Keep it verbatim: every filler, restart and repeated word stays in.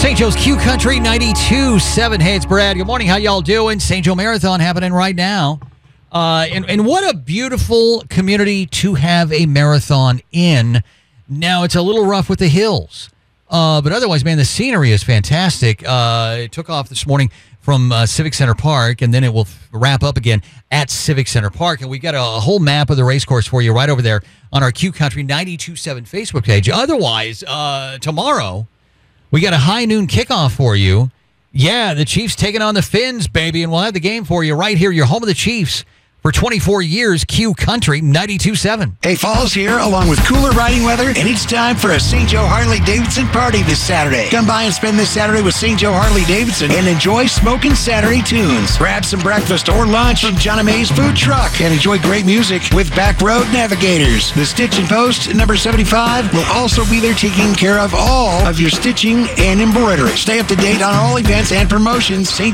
Saint Joe's Q Country ninety-two point seven. Hey, it's Brad. Good morning. How y'all doing? Saint Joe Marathon happening right now. Uh, and, and what a beautiful community to have a marathon in. Now, it's a little rough with the hills. Uh, but otherwise, man, the scenery is fantastic. Uh, it took off this morning from uh, Civic Center Park, and then it will wrap up again at Civic Center Park. And we got a, a whole map of the race course for you right over there on our Q Country ninety-two point seven Facebook page. Otherwise, uh, tomorrow, we got a high noon kickoff for you. Yeah, the Chiefs taking on the Finns, baby, and we'll have the game for you right here. Your home of the Chiefs for twenty-four years, Q Country ninety-two point seven. Hey, Falls here, along with cooler riding weather, and it's time for a Saint Joe Harley-Davidson party this Saturday. Come by and spend this Saturday with Saint Joe Harley-Davidson and enjoy smoking Saturday tunes. Grab some breakfast or lunch from John and May's food truck and enjoy great music with Back Road Navigators. The Stitch and Post, number seventy-five, will also be there taking care of all of your stitching and embroidery. Stay up to date on all events and promotions. Saint